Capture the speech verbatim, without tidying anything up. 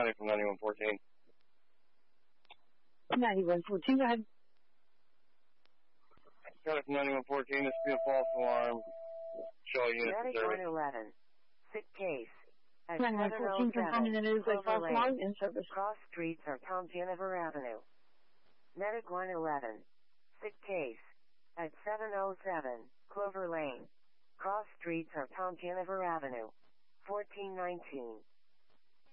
calling from ninety-one fourteen. ninety-one fourteen, go ahead. Calling from ninety-one fourteen, this will be a false alarm. Show a unit Medic service. one eleven, sick case. At ninety-one fourteen, confirming that it is a false alarm in service. Cross streets are Tom Jennifer Avenue. Medic one eleven, sick case. At seven oh seven, Clover Lane. Cross streets are Tom Jennifer Avenue. fourteen nineteen.